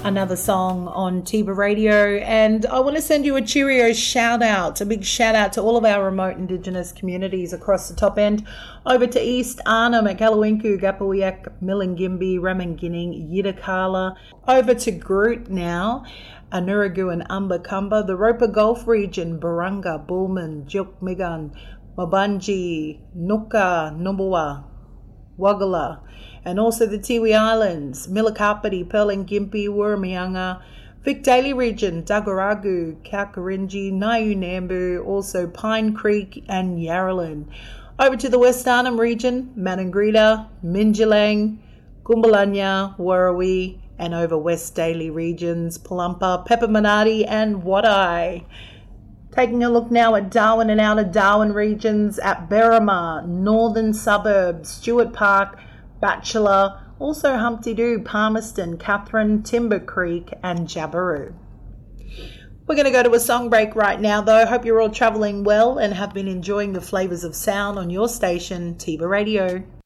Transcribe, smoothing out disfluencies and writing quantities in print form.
another song on Tiba Radio, and I want to send you a Cheerio shout out, a big shout out to all of our remote Indigenous communities across the top end, over to East Arnhem, Makalawinku, Gapawiak, Millingimbi, Ramanginning, Yidakala, over to Groot now, Anuragu and Umbakamba, the Roper Gulf region, Barunga, Bullman, Jilkmigan, Mabanji, Nuka, Numbwa, Wagala, and also the Tiwi Islands, Milakapati, Perlingimpi, Wurmianga, Vic Daly region, Dagaragu, Kakarinji, Nayu Nambu, also Pine Creek and Yarralin. Over to the West Arnhem region, Maningrida, Minjilang, Gumbalanya, Warrawee, and over West Daly regions, Palumpa, Pepperminati and Wadeye. Taking a look now at Darwin and Outer Darwin regions, at Berrimah, Northern Suburbs, Stewart Park, Batchelor, also Humpty Doo, Palmerston, Catherine, Timber Creek and Jabiru. We're going to go to a song break right now though. Hope you're all travelling well and have been enjoying the flavours of sound on your station, Tiba Radio.